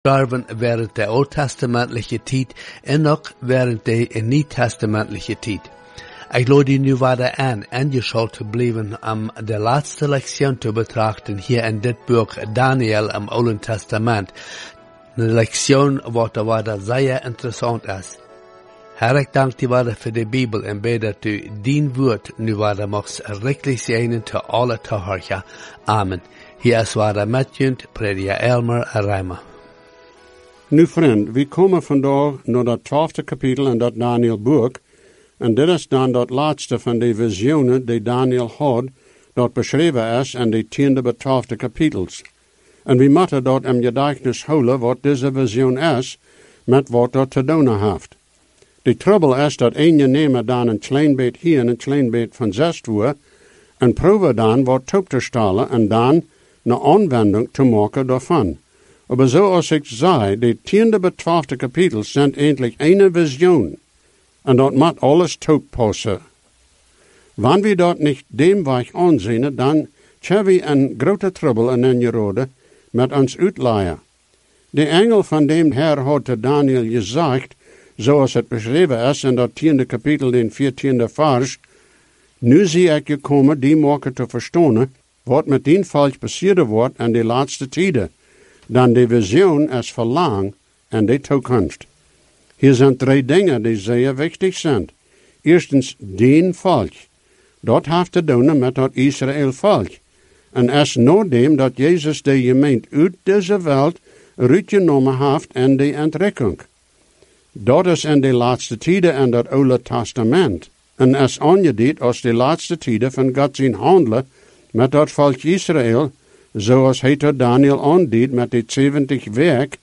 gestorven während der oud-testamentliche tijd en ook während de niet-testamentliche tijd. Ik lade nu verder aan aangescholden te blijven om de laatste lektion te betrachten hier in dit boek Daniel im Oude Testament. Een lektion wat zeer interessant is. Herr, ik dank die waarde voor de Bijbel en bid dat u dien woord nu waarde mocht rechtlich zijn te alle toehoorgen. Amen. Hier is waarde met junt, prediker Elmer Reimer. Nu vriend, we komen vandaag naar dat 12e kapitel in dat Daniel boek. En dit is dan dat laatste van de visioenen die Daniel had, dat beschreven is in de 10e bij 12e kapitels. En we moeten dat in gedachtenis houden wat deze visioen is, met wat dat te doen heeft. De trouble is dat je neemt dan een klein beetje hier en een klein beetje van 6 uur, en probeer dan wat op te stellen en dan een aanwending te maken daarvan. Maar zoals ik zei, de 10e bij 12e kapitels zijn eindelijk een visioen. En dat moet alles toepassen. Wanneer we dat niet dem weg aanzien, dan hebben we een grote trouble in Jerode met ons uitleihen. De engel van dem Herr had te Daniel gezegd, zoals het beschreven is in dat 10e kapitel, den 14e vers, nu zie ik je komen, die maken te verstaan, wat met die volk passieren wordt in de laatste tijden. Dan de visioen is verlang en de toekomst. Hier zijn 3 dingen die zeer wichtig zijn. Eerstens, dien volk. Dat heeft te doen met dat Israël volk. En is nadem dat Jezus de gemeente uit deze wereld uitgenomen heeft in de entrekking. Dat is in de laatste tijden in dat Oude Testament. En is aangeduid als de laatste tijden van God zijn handelen met dat volk Israël, zoals hij tot Daniel aanduidt met de 70 werk,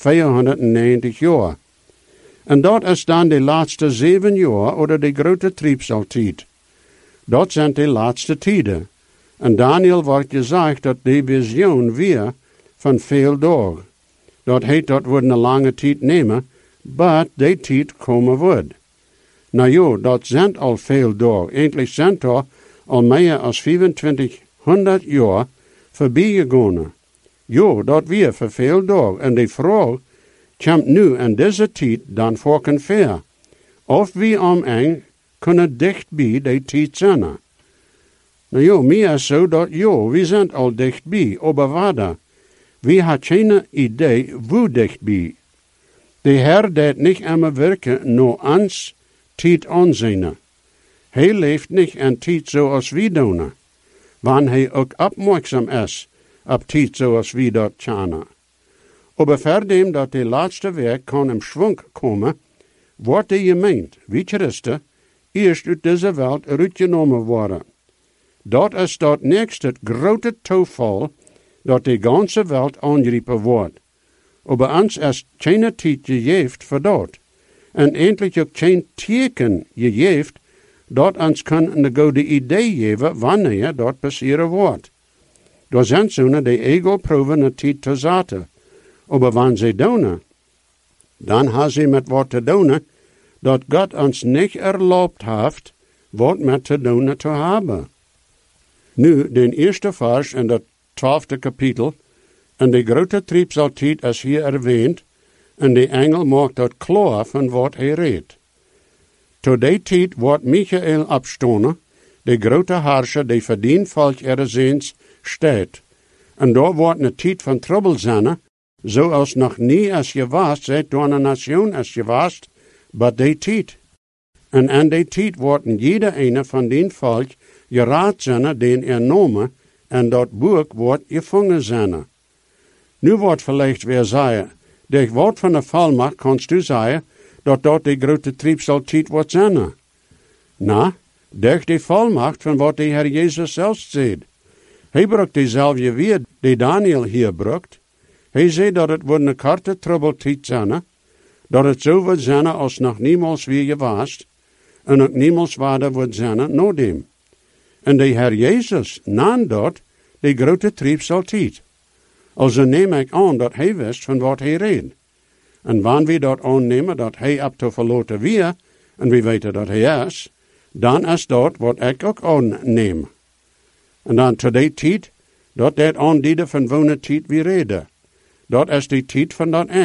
490 jaar. En dat is dan de laatste 7 jaar oder de grote triebsaltijd. Dat zijn de laatste tijden. En Daniel wordt gezegd dat de visioen weer van veel dagen. Dat heet dat wordt een lange tijd nemen, maar die tijd komen wordt. Nou ja, dat zijn al veel dagen. Eindelijk zijn er al meer dan 2500 jaar voorbij gegaan. Ja, dat weer voor veel dagen. En de vraag komt nu in deze tijd dan voor ver. Of we om kunnen dichtbij de tijd zijn. Nou ja, meer is zo dat ja, we zijn al dichtbij, maar wat? We hebben geen idee hoe dichtbij. De Herr deed niet immer werken naar ons tijd aanzien. Hij leeft niet in tijd zoals we doen. Wanneer hij ook opmerkzaam is op tijd zoals we dat kennen. Maar verdem dat de laatste werk kan in schwung komen, wordt de gemeente, wie Christen, eerst uit deze wereld uitgenomen worden. Dat is dat next het grote toeval dat de ganze wereld aangrijpen wordt. Maar ons is geen tijd gegeven voor dat. En eindelijk ook geen teken gegeven dat ons kan een goede idee geven wanneer dat passeren wordt. Door zijn zonen de ego proeven een tijd te zaten. Maar wanneer ze doen, dan hebben ze met wat te doen dat God ons niet erlaubt heeft wat met te doen te hebben. Nu, de eerste vers in het 12e kapitel, en de grote triebsaltijd is hier erwähnt, en de engel maakt dat klaar van wat hij redt. Tot die tijd wordt Michael opstonen, de grote herrscher, die verdient volk ergens staat. En daar wordt een tijd van trouble zijn, zoals nog nie als geweest, seit door een nation als geweest, maar die tijd. En aan die tijd wordt jeder ene van die volk geraad zijn, den nomen, en dat boek wordt gevangen zijn. Nu wordt vielleicht weer zeggen, durch wat van de volmacht kannst du zeggen, dat de grote triebsaltijd wordt zijn. Na, durch de volmacht van wat de Heer Jezus zelf zegt. Hij brukt dezelfde weer die Daniel hier brukt. Hij zei dat het wordt een korte troubletijd zijn, dat het zo wordt zijn als nog niemals weer geweest, en ook niemals waarde wordt zijn nadem. En de Heer Jezus nam dat de grote triebsaltijd. Also neem ik aan dat hij wist van wat hij reed. En wanneer we dat aannemen dat hij op te verloten weer, en we weten dat hij is, dan is dat wat ik ook aanneem. En dan tot die tijd, dat aandienen van wonen tijd wie reden. Dat is die tijd van dat